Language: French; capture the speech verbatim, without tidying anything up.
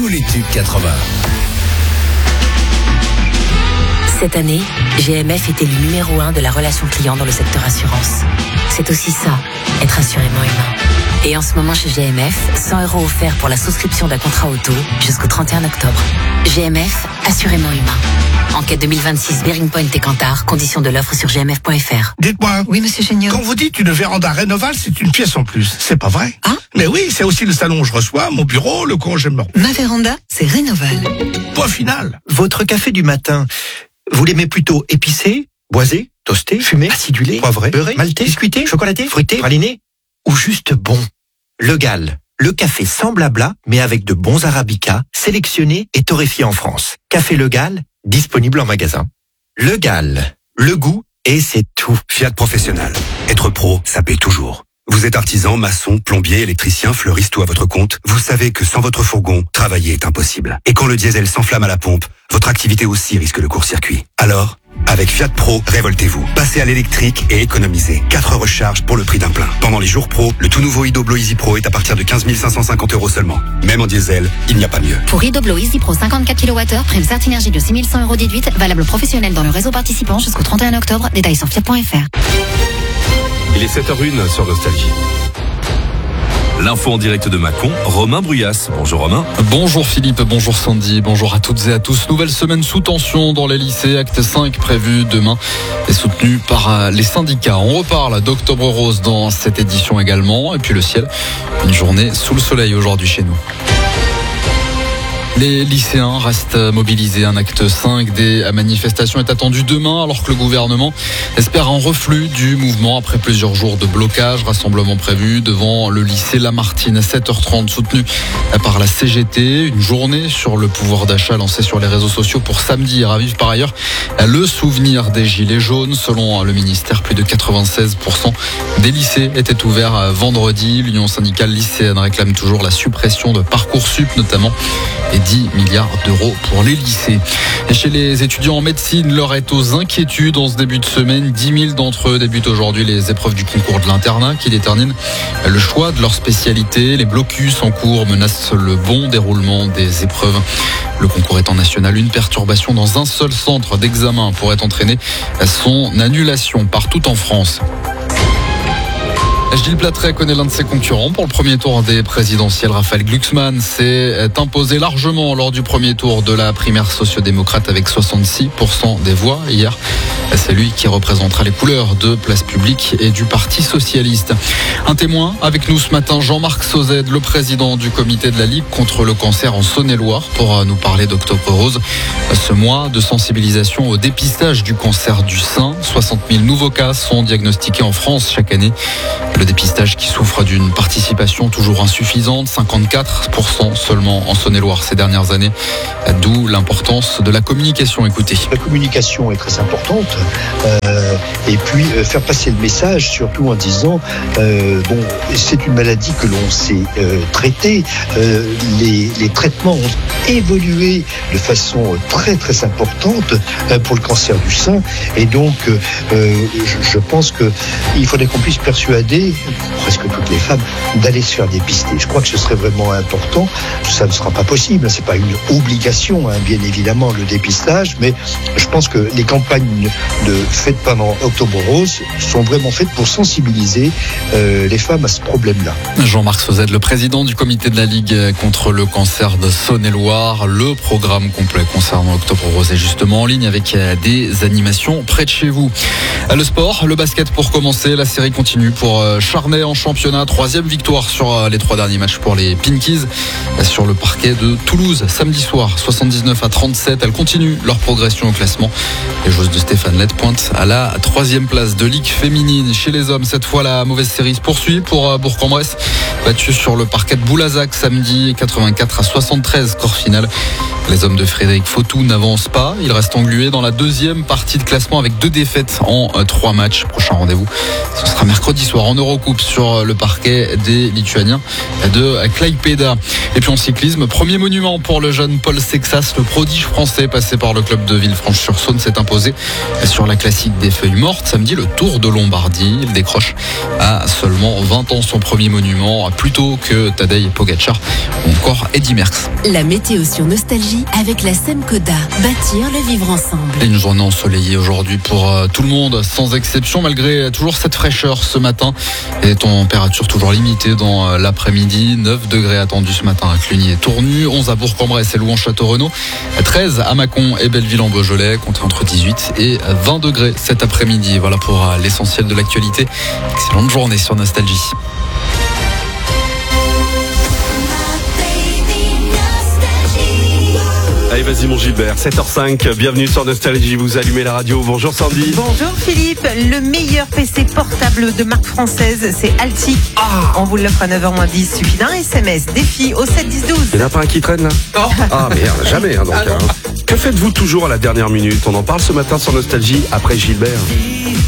les tubes quatre-vingts. Cette année, G M F est élu numéro un de la relation client dans le secteur assurance. C'est aussi ça, être assurément humain. Et en ce moment chez G M F, cent euros offerts pour la souscription d'un contrat auto jusqu'au trente et un octobre. G M F, assurément humain. Enquête deux mille vingt-six, Bearing Point et Kantar, conditions de l'offre sur g m f point f r. Dites-moi. Oui, monsieur Chéniaud. Quand vous dites une véranda Rénoval, c'est une pièce en plus. C'est pas vrai? Hein? Mais oui, c'est aussi le salon où je reçois, mon bureau, le congément. Ma véranda, c'est Rénoval. Point final. Votre café du matin, vous l'aimez plutôt épicé, boisé, toasté, fumé, acidulé, poivré, beurré, maltais, biscuité, chocolaté, fruité, praliné ou juste bon? Le Gall, le café sans blabla, mais avec de bons arabicas, sélectionnés et torréfiés en France. Café Le Gall, disponible en magasin. Le Gall, le goût et c'est tout. Fiat Professionnel. Être pro, ça paie toujours. Vous êtes artisan, maçon, plombier, électricien, fleuriste ou à votre compte, vous savez que sans votre fourgon, travailler est impossible. Et quand le diesel s'enflamme à la pompe, votre activité aussi risque le court-circuit. Alors, avec Fiat Pro, révoltez-vous. Passez à l'électrique et économisez. quatre recharges pour le prix d'un plein. Pendant les jours pro, le tout nouveau Idoblo Easy Pro est à partir de quinze mille cinq cent cinquante euros seulement. Même en diesel, il n'y a pas mieux. Pour Idoblo Easy Pro cinquante-quatre kilowattheures, prime Certinergie de six mille cent euros déduite, valable professionnel dans le réseau participant jusqu'au trente et un octobre. Détails sur fiat point f r. Il est sept heures une sur Nostalgie. L'info en direct de Mâcon, Romain Bruyas. Bonjour Romain. Bonjour Philippe, bonjour Sandy, bonjour à toutes et à tous. Nouvelle semaine sous tension dans les lycées, acte cinq prévu demain et soutenu par les syndicats. On reparle d'Octobre Rose dans cette édition également. Et puis le ciel, une journée sous le soleil aujourd'hui chez nous. Les lycéens restent mobilisés. Un acte cinq des manifestations est attendu demain alors que le gouvernement espère un reflux du mouvement après plusieurs jours de blocage. Rassemblement prévu devant le lycée Lamartine à sept heures trente soutenu par la C G T. Une journée sur le pouvoir d'achat lancée sur les réseaux sociaux pour samedi. Ravive par ailleurs le souvenir des gilets jaunes. Selon le ministère, plus de quatre-vingt-seize pour cent des lycées étaient ouverts vendredi. L'Union syndicale lycéenne réclame toujours la suppression de Parcoursup notamment et dix milliards d'euros pour les lycées. Et chez les étudiants en médecine, l'heure est aux inquiétudes en ce début de semaine. dix mille d'entre eux débutent aujourd'hui les épreuves du concours de l'internat qui déterminent le choix de leur spécialité. Les blocus en cours menacent le bon déroulement des épreuves. Le concours étant national, une perturbation dans un seul centre d'examen pourrait entraîner son annulation partout en France. Gilles Platret connaît l'un de ses concurrents pour le premier tour des présidentielles. Raphaël Glucksmann s'est imposé largement lors du premier tour de la primaire sociodémocrate avec soixante-six pour cent des voix hier. C'est lui qui représentera les couleurs de Place Publique et du Parti Socialiste. Un témoin avec nous ce matin, Jean-Marc Sauzet, le président du comité de la Ligue contre le cancer en Saône-et-Loire, pour nous parler d'Octobre Rose. Ce mois de sensibilisation au dépistage du cancer du sein. soixante mille nouveaux cas sont diagnostiqués en France chaque année. Le dépistage qui souffre d'une participation toujours insuffisante, cinquante-quatre pour cent seulement en Saône-et-Loire ces dernières années. D'où l'importance de la communication. Écoutez. La communication est très importante. Euh, et puis euh, faire passer le message, surtout en disant euh, bon, c'est une maladie que l'on sait euh, traiter. Euh, les, les traitements ont évolué de façon très très importante euh, pour le cancer du sein. Et donc, euh, je, je pense que il faudrait qu'on puisse persuader presque toutes les femmes d'aller se faire dépister. Je crois que ce serait vraiment important. Ça ne sera pas possible. C'est pas une obligation, hein, bien évidemment, le dépistage, mais je pense que les campagnes de faites pendant Octobre Rose sont vraiment faites pour sensibiliser euh, les femmes à ce problème-là. Jean-Marc Sauzet, le président du comité de la Ligue contre le cancer de Saône-et-Loire. Le programme complet concernant Octobre Rose est justement en ligne avec des animations près de chez vous. Le sport, le basket pour commencer. La série continue pour Charnay en championnat. Troisième victoire sur les trois derniers matchs pour les Pinkies sur le parquet de Toulouse samedi soir. soixante-dix-neuf à trente-sept. Elles continuent leur progression au classement. Les joueuses de Stéphane Lett pointent à la troisième place de Ligue féminine. Chez les hommes, cette fois, la mauvaise série se poursuit pour Bourg-en-Bresse. Battu sur le parquet de Boulazac samedi, quatre-vingt-quatre à soixante-treize, score final. Les hommes de Frédéric Fautou n'avancent pas. Ils restent englués dans la deuxième partie de classement avec deux défaites en trois matchs. Prochain rendez-vous, ce sera mercredi soir en Eurocoupe sur le parquet des Lituaniens de Klaipėda. Et puis section cyclisme. Premier monument pour le jeune Paul Sexas, le prodige français passé par le club de Villefranche-sur-Saône, s'est imposé sur la classique des feuilles mortes. Samedi, le Tour de Lombardie. Il décroche à seulement vingt ans son premier monument, plus tôt que Tadej Pogacar ou encore Eddy Merckx. La météo sur Nostalgie avec la Semcoda. Bâtir le vivre ensemble. Une journée ensoleillée aujourd'hui pour tout le monde, sans exception, malgré toujours cette fraîcheur ce matin. Et température toujours limitée dans l'après-midi. neuf degrés attendus ce matin à Cluny et Tournu, onze à Bourg-en-Bresse et Louan-Château-Renaud, treize à Mâcon et Belleville-en-Beaujolais, comptez entre dix-huit et vingt degrés cet après-midi. Voilà pour l'essentiel de l'actualité. Excellente journée sur Nostalgie. Allez, vas-y mon Gilbert, sept heures cinq, bienvenue sur Nostalgie, vous allumez la radio. Bonjour Sandy. Bonjour Philippe, le meilleur P C portable de marque française, c'est Alti. Ah. On vous l'offre à neuf heures moins dix, suffit d'un S M S, défi au sept dix douze. Il n'y en a pas un qui traîne là? Oh. Ah merde, jamais hein, donc. Ah, hein. Que faites-vous toujours à la dernière minute? On en parle ce matin sur Nostalgie après Gilbert.